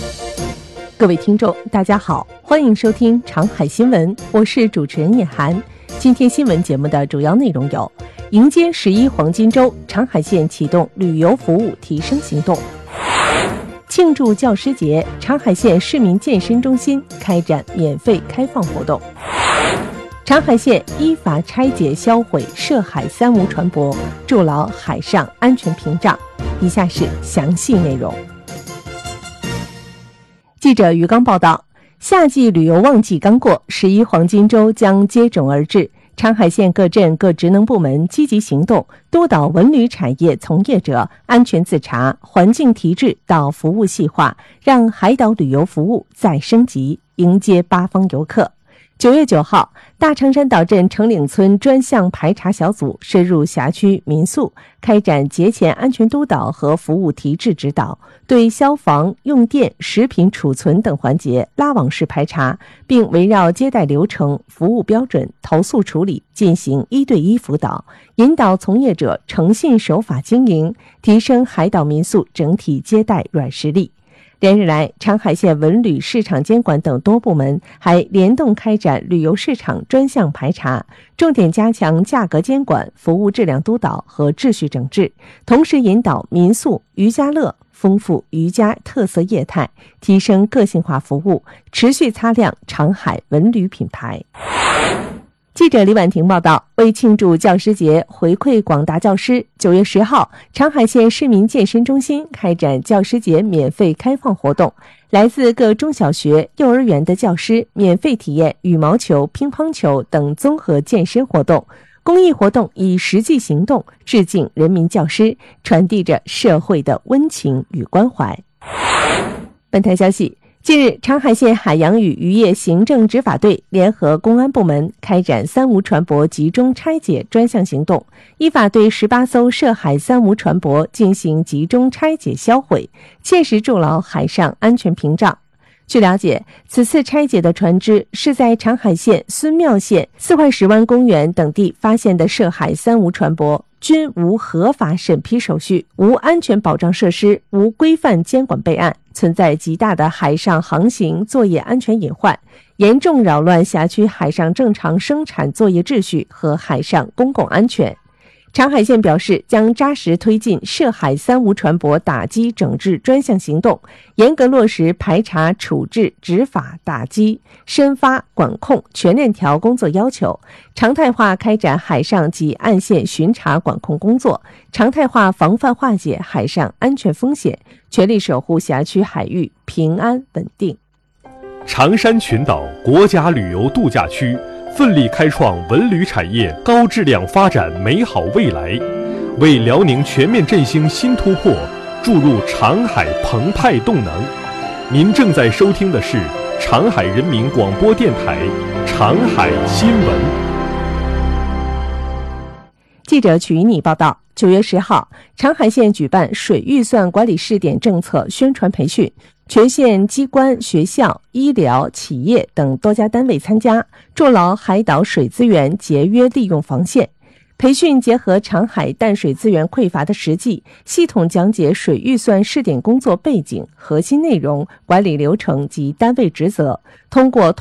各位听众大家好，欢迎收听长海新闻，我是主持人叶涵。今天新闻节目的主要内容有：迎接11黄金周，长海县启动旅游服务提升行动；庆祝教师节，长海县市民健身中心开展免费开放活动；长海县依法拆解销毁涉海三无船舶，筑牢海上安全屏障。以下是详细内容。记者于刚报道，夏季旅游旺季刚过，11黄金周将接踵而至。长海县各镇各职能部门积极行动，督导文旅产业从业者安全自查、环境提质到服务细化，让海岛旅游服务再升级，迎接八方游客。9月9号，大长山岛镇成岭村专项排查小组深入辖区民宿，开展节前安全督导和服务提质指导，对消防、用电、食品储存等环节拉网式排查，并围绕接待流程、服务标准、投诉处理进行1对1辅导，引导从业者诚信守法经营，提升海岛民宿整体接待软实力。连日来，长海县文旅市场监管等多部门还联动开展旅游市场专项排查，重点加强价格监管、服务质量督导和秩序整治，同时引导民宿、渔家乐丰富渔家特色业态，提升个性化服务，持续擦亮长海文旅品牌。记者李婉婷报道，为庆祝教师节，回馈广大教师，9月10号，长海县市民健身中心开展教师节免费开放活动，来自各中小学、幼儿园的教师免费体验羽毛球、乒乓球等综合健身活动。公益活动以实际行动致敬人民教师，传递着社会的温情与关怀。本台消息，近日，长海县海洋与渔业行政执法队联合公安部门开展三无船舶集中拆解专项行动，依法对18艘涉海三无船舶进行集中拆解销毁，切实筑牢海上安全屏障。据了解，此次拆解的船只是在长海县孙庙县四块石湾公园等地发现的涉海三无船舶，均无合法审批手续、无安全保障设施、无规范监管备案，存在极大的海上航行作业安全隐患，严重扰乱辖区海上正常生产作业秩序和海上公共安全。长海县表示，将扎实推进涉海三无船舶打击整治专项行动，严格落实排查、处置、执法、打击、申发、管控全链条工作要求，常态化开展海上及岸线巡查管控工作，常态化防范化解海上安全风险，全力守护辖区海域平安稳定。 长山群岛国家旅游度假区奋力开创文旅产业高质量发展美好未来，为辽宁全面振兴新突破注入长海澎湃动能。您正在收听的是长海人民广播电台长海新闻。 记者曲妮报道，9月10号，长海县举办水预算管理试点政策宣传培训，全县机关、学校、医疗、企业等多家单位参加，筑牢海岛水资源节约利用防线。培训结合长海淡水资源匮乏的实际，系统讲解水预算试点工作背景、核心内容、管理流程及单位职责，通过